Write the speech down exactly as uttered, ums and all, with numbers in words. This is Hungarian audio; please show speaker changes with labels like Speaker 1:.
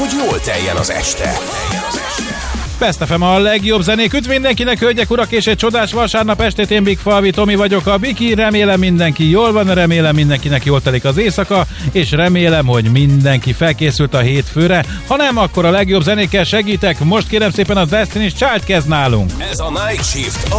Speaker 1: hogy jól teljen az este.
Speaker 2: Best ef em a legjobb zenék. Üdv mindenkinek, hölgyek, urak, és egy csodás vasárnap estét. Én Big Falvi Tomi vagyok, a Biki. Remélem mindenki jól van, remélem mindenkinek jól telik az éjszaka, és remélem, hogy mindenki felkészült a hétfőre. Ha nem, akkor a legjobb zenékkel segítek. Most kérem szépen a Destiny's Child kezd nálunk.
Speaker 1: Ez a Night Shift